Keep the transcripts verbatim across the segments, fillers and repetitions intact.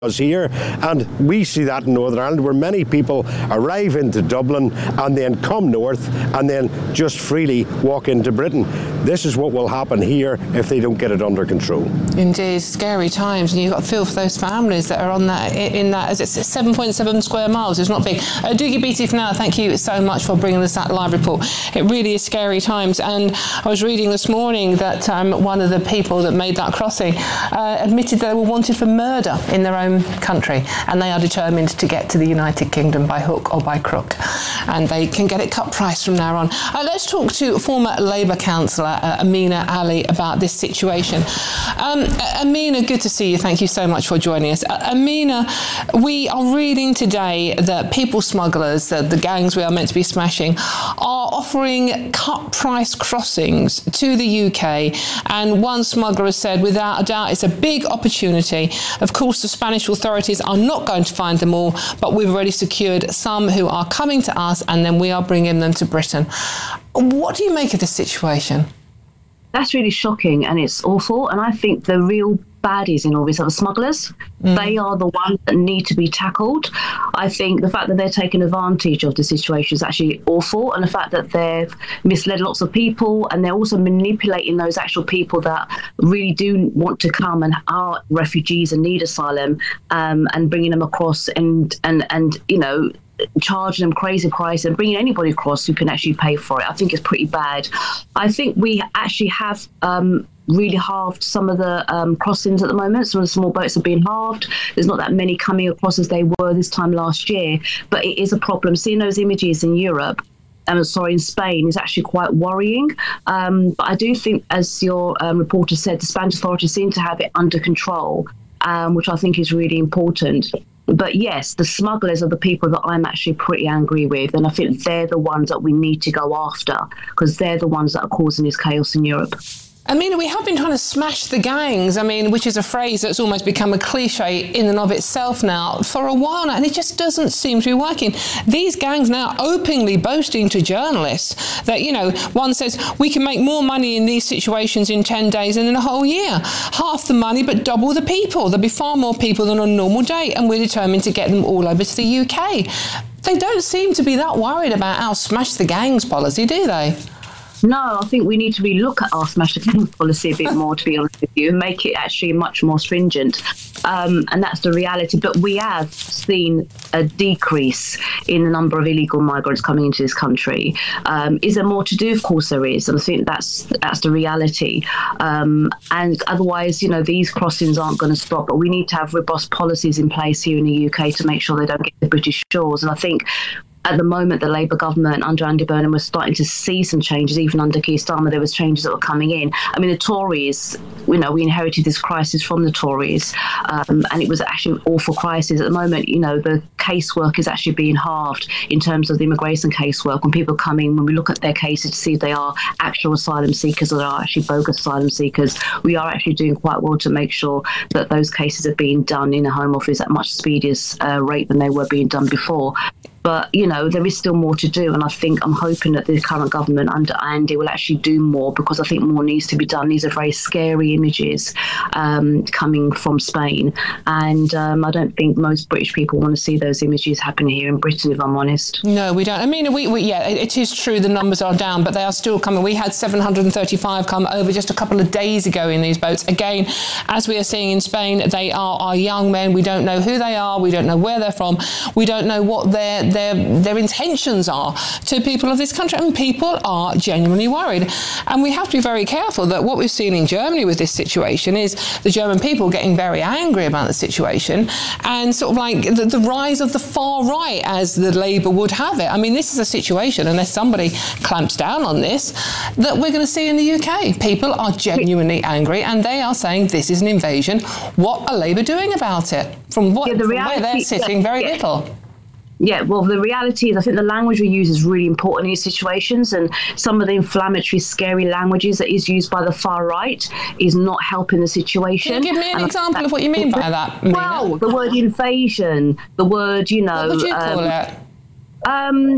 us here, and we see that in Northern Ireland, where many people arrive into Dublin and then come north and then just freely walk into Britain. This is what will happen here if they don't get it under control. Indeed, scary times, and you've got to feel for those families that are on that in that. As it's seven point seven square miles. It's not big. Uh, Dougie Beattie, for now, thank you so much for bringing us that live report. It really is scary times, and I was reading this morning that um, one of the people that made that crossing uh, admitted they were wanted for murder in their own country, and they are determined to get to the United Kingdom by hook or by crook, and they can get it cut price from now on. Uh, let's talk to former Labour councillor uh, Amina Ali about this situation. Um, Amina, good to see you. Thank you so much for joining us. Uh, Amina, we are reading today that people smugglers, the, the gangs we are meant to be smashing, are offering cut price crossings to the U K, and one smuggler has said without a doubt it's a big opportunity. Of course, the Spanish authorities are not going to find them all, but we've already secured some who are coming to us, and then we are bringing them to Britain. What do you make of this situation? That's really shocking, and it's awful. And I think the real baddies in all this are the smugglers. Mm. They are the ones that need to be tackled. I think the fact that they're taking advantage of the situation is actually awful, and the fact that they've misled lots of people, and they're also manipulating those actual people that really do want to come and are refugees and need asylum, um, and bringing them across and and and you know, charging them crazy price and bringing anybody across who can actually pay for it. I think it's pretty bad. I think we actually have um, really halved some of the um, crossings at the moment. Some of the small boats have been halved. There's not that many coming across as they were this time last year, but it is a problem. Seeing those images in Europe, I'm sorry, in Spain, is actually quite worrying. Um, but I do think, as your um, reporter said, the Spanish authorities seem to have it under control, um, which I think is really important. But yes, the smugglers are the people that I'm actually pretty angry with, and I think they're the ones that we need to go after, because they're the ones that are causing this chaos in Europe. I mean, we have been trying to smash the gangs, I mean, which is a phrase that's almost become a cliche in and of itself now for a while now, and it just doesn't seem to be working. These gangs now openly boasting to journalists that, you know, one says we can make more money in these situations in ten days than in a whole year. Half the money, but double the people. There'll be far more people than on a normal day, and we're determined to get them all over to the U K. They don't seem to be that worried about our smash the gangs policy, do they? No, I think we need to relook at our smash the gangs policy a bit more, to be honest with you, and make it actually much more stringent. Um, and that's the reality. But we have seen a decrease in the number of illegal migrants coming into this country. Um, is there more to do? Of course there is. And I think that's that's the reality. Um, and otherwise, you know, these crossings aren't going to stop. But we need to have robust policies in place here in the U K to make sure they don't get to British shores. And I think at the moment, the Labour government under Andy Burnham was starting to see some changes. Even under Keir Starmer, there was changes that were coming in. I mean, the Tories, you know, we inherited this crisis from the Tories, um, and it was actually an awful crisis. At the moment, you know, the casework is actually being halved in terms of the immigration casework. When people come in, when we look at their cases to see if they are actual asylum seekers or they are actually bogus asylum seekers, we are actually doing quite well to make sure that those cases are being done in a Home Office at a much speedier uh, rate than they were being done before. But, you know, there is still more to do. And I think I'm hoping that the current government under Andy will actually do more, because I think more needs to be done. These are very scary images um, coming from Spain. And um, I don't think most British people want to see those images happen here in Britain, if I'm honest. No, we don't. I mean, we, we yeah, it, it is true the numbers are down, but they are still coming. We had seven hundred thirty-five come over just a couple of days ago in these boats. Again, as we are seeing in Spain, they are our young men. We don't know who they are. We don't know where they're from. We don't know what their their their intentions are to people of this country, and people are genuinely worried. And we have to be very careful that what we've seen in Germany with this situation is the German people getting very angry about the situation, and sort of like the, the rise of the far right, as the Labour would have it. I mean, this is a situation, unless somebody clamps down on this, that we're going to see in the U K. People are genuinely angry, and they are saying this is an invasion. What are Labour doing about it? From what yeah, the from reality, where they're sitting, yeah, very yeah. little. Yeah, well, the reality is I think the language we use is really important in these situations, and some of the inflammatory, scary languages that is used by the far right is not helping the situation. Can you give me an and example of what you mean by that, Mina? Well, the word invasion, the word, you know... What would you call um, it? Um,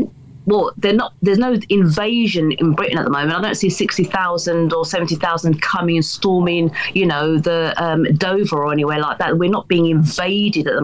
well, they're not. There's no invasion in Britain at the moment. I don't see sixty thousand or seventy thousand coming and storming, you know, the um, Dover or anywhere like that. We're not being invaded at the